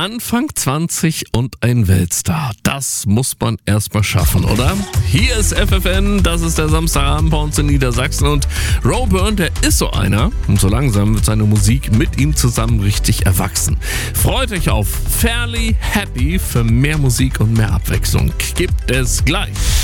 Anfang 20 und ein Weltstar. Das muss man erstmal schaffen, oder? Hier ist FFN, das ist der Samstagabend bei uns in Niedersachsen und Roburn, der ist so einer. Und so langsam wird seine Musik mit ihm zusammen richtig erwachsen. Freut euch auf Fairly Happy für mehr Musik und mehr Abwechslung. Gibt es gleich.